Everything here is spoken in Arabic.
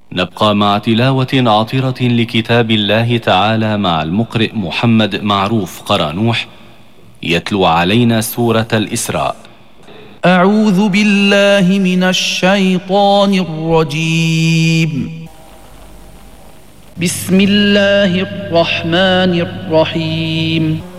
نبقى مع تلاوة عطرة لكتاب الله تعالى مع المقرئ محمد معروف قرانوح يتلو علينا سورة الإسراء. أعوذ بالله من الشيطان الرجيم. بسم الله الرحمن الرحيم.